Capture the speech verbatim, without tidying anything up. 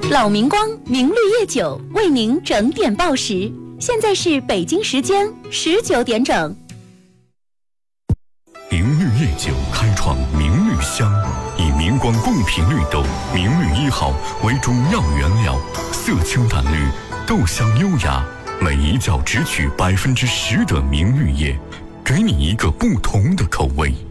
老明光明绿叶酒为您整点报时，现在是北京时间十九点整。 明绿叶酒开创明绿香，以明光贡品绿豆明绿一号为主要原料，色清淡绿，豆香优雅，每一窖只取百分之十的明绿叶，给你一个不同的口味。